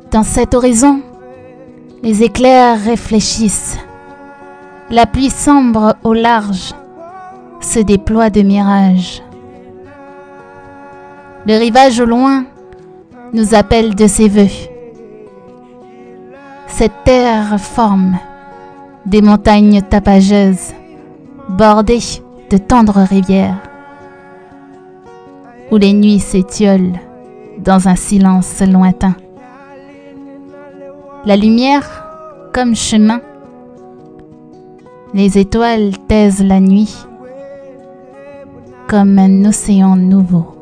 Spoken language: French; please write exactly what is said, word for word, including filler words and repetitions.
Dans cet horizon, les éclairs réfléchissent. La pluie sombre au large se déploie de mirages. Le rivage au loin nous appelle de ses voeux. Cette terre forme des montagnes tapageuses, bordées de tendres rivières, où les nuits s'étiolent dans un silence lointain. La lumière comme chemin, les étoiles taisent la nuit comme un océan nouveau.